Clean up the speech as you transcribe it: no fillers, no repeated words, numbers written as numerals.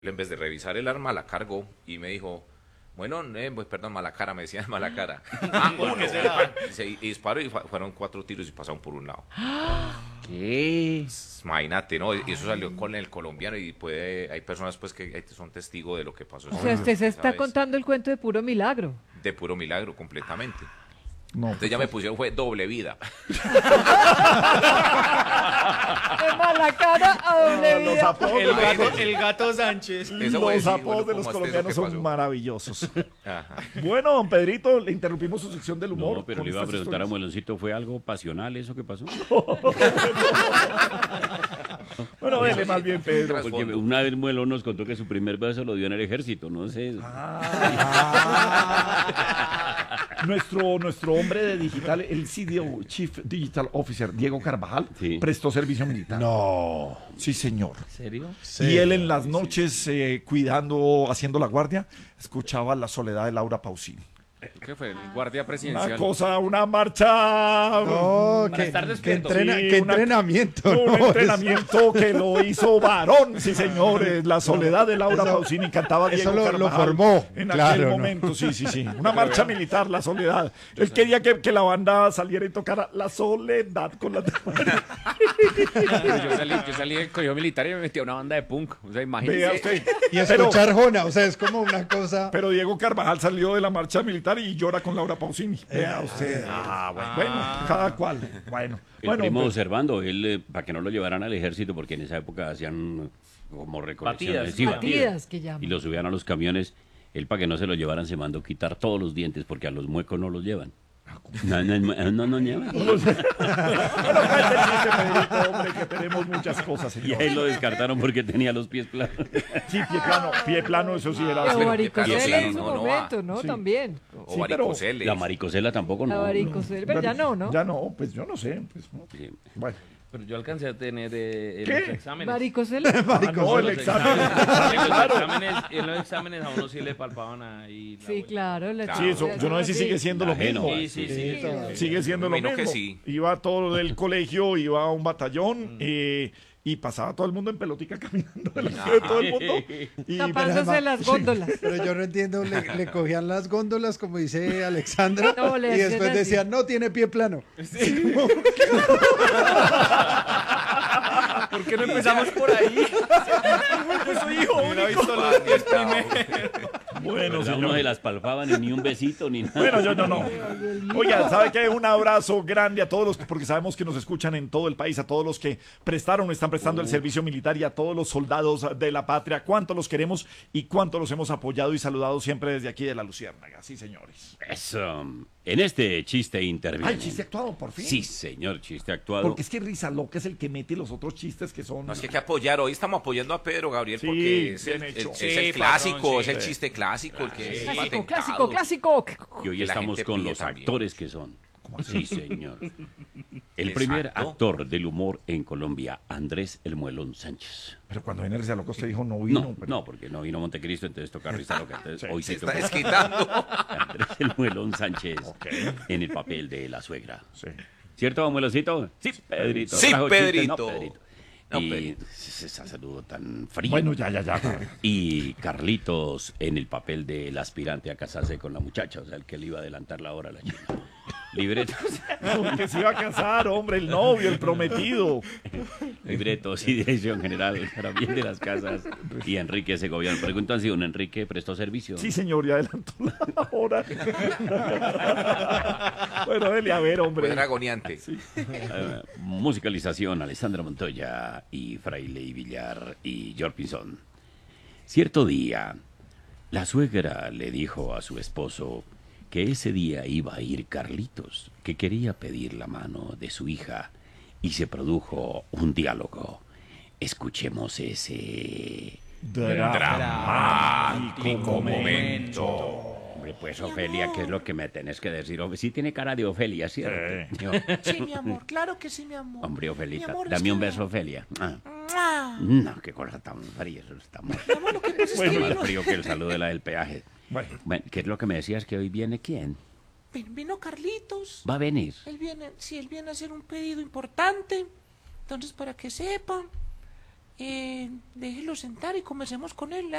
En vez de revisar el arma, la cargó y me dijo, bueno, pues perdón, mala cara, me decían mala cara. ¿Por qué será? Y disparó y fueron 4 tiros y pasaron por un lado. ¿Qué? Imagínate, ¿no? Y eso salió con el colombiano y hay personas pues que son testigos de lo que pasó. O sea, usted se está ¿Sabes? contando el cuento de puro milagro. De puro milagro, completamente. No, Entonces ya me pusieron, fue doble vida. De mala cara a doble los vida. apodos, El gato Sánchez. Eso fue, los sí, apodos bueno, de los como este, colombianos lo que son pasó. maravillosos. Ajá. Bueno, don Pedrito, le interrumpimos su sección del humor. No, pero con le iba a estas preguntar a historias. Mueloncito, ¿fue algo pasional eso que pasó? Bueno, dele más bien, Pedro. Tras- Porque fondo. una vez Muelón nos contó que su primer beso lo dio en el ejército, no sé. Nuestro hombre de digital, el CDO, Chief Digital Officer, Diego Carvajal, Sí. prestó servicio militar. No. Sí, señor. ¿Serio? Y él en las noches, cuidando, haciendo la guardia, escuchaba La soledad de Laura Pausini. ¿Qué fue? El guardia Una presidencial. cosa, una marcha. No, Para estar despierto. Sí, qué entrenamiento. Un no, entrenamiento que lo hizo varón, sí señores. La soledad de Laura Eso- Pausini cantaba Diego eso lo Carvajal formó, en claro, aquel ¿no? momento, sí. Una marcha militar, La soledad. Él quería que la banda saliera y tocara La soledad con la... Yo salí del colegio militar y me metí a una banda de punk. O sea, imagínese. Vea usted. Y escuchar Jona, o sea, es como una cosa. Pero Diego Carvajal salió de la marcha militar y llora con Laura Pausini. Vea usted. Bueno, cada cual. Bueno, El primo pues, observando, él, para que no lo llevaran al ejército, porque en esa época hacían como recolección Batidas. masiva. Batidas que Y llaman. lo subían a los camiones. Él, para que no se lo llevaran, se mandó quitar todos los dientes, porque a los muecos no los llevan. No llevan. bueno, cuente el chiste, Pedrito, hombre, que tenemos muchas cosas, Y señor. ahí lo descartaron porque tenía los pies planos. Sí, pie plano, eso sí era. O pero varicocele sí, en su no va. momento, ¿no? Sí. También. O Sí, varicocele. La maricocela tampoco La no. varicocele, pero ya no, ¿no? Ya no, pues yo no sé. Pues, no. Sí. Bueno. Pero yo alcancé a tener en ¿Qué? los exámenes. Varicocele. Ah, no, el Los examen. en los exámenes a uno sí le palpaban ahí. la Sí, vuelta. claro. Sí, eso, yo no sé si sigue siendo lo Ajeno. mismo. Sí, sí. Sigue siendo Me lo imagino que mismo. sí. Iba todo del colegio, iba a un batallón y pasaba todo el mundo en pelotica caminando delante de todo el mundo. Y, Tapándose las góndolas. Pero yo no entiendo, le cogían las góndolas, como dice Alexandra, No, le y hacían después así. decían, no, tiene pie plano. ¿Por qué no empezamos por ahí? Yo soy hijo único. bueno, Pues a señor. uno se las palpaban y ni un besito ni nada. Bueno, yo no. Oiga, ¿sabe qué? Un abrazo grande a todos los, porque sabemos que nos escuchan en todo el país, a todos los que prestaron, están prestando el servicio militar y a todos los soldados de la patria. Cuánto los queremos y cuánto los hemos apoyado y saludado siempre desde aquí de la Luciérnaga. Sí, señores. Eso. En este chiste interviene. Ay, chiste actuado, por fin. Sí, señor, chiste actuado. Porque es que Risa Loca es el que mete los otros chistes que son... No, es que hay que apoyar. Hoy estamos apoyando a Pedro Gabriel Sí, porque es bien el, hecho. es Sí, el clásico, patrón, es sí. el chiste clásico, el que es Clásico, patentado. clásico. Y hoy que la estamos gente con pide los también. actores que son. Sí, señor. El Exacto. primer actor del humor en Colombia, Andrés El Muelón Sánchez. Pero cuando viene Risa Loca usted dijo no vino. No, pero- no, porque no vino Montecristo, entonces toca Risa Loca. Entonces, hoy Se se está toca desquitando. Andrés El Muelón Sánchez en el papel de la suegra. Sí. ¿Cierto, Mueloncito? Sí, Pedrito. Sí, Trajo chiste, Pedrito. No, Pedrito. No, Y Pedrito. ese saludo tan frío. Bueno, ya. Y Carlitos en el papel del aspirante a casarse con la muchacha, o sea, el que le iba a adelantar la hora a la china. Libretos, Que se iba a casar, hombre, el novio, el prometido. libretos y dirección general para bien de las casas y Enrique Segoviano. Preguntan si don Enrique prestó servicio. Sí, señor, ya adelantó la hora. Bueno, dele a ver, hombre. Pues era agoniante. Musicalización, Alessandra Montoya y Fraile Villar y George Pinzón. Cierto día, la suegra le dijo a su esposo que ese día iba a ir Carlitos, que quería pedir la mano de su hija, y se produjo un diálogo. Escuchemos ese... Dramático momento. Hombre, pues Ofelia, ¿qué es lo que me tenés que decir? Sí tiene cara de Ofelia, ¿cierto? Yo, Sí, mi amor, claro que sí, mi amor. hombre, Ofelita, Mi amor, es dame que un no. beso, Ofelia. Ah. ¡Mua! No, qué cosa tan fría, eso está más, Mi amor, lo que pasa es que más vino, frío que el saludo de la del peaje. Bueno, Bueno, ¿qué es lo que me decías que hoy viene quién? vino Carlitos. ¿Va a venir? Él viene a hacer un pedido importante. Entonces, para que sepa, déjelo sentar y conversemos con él.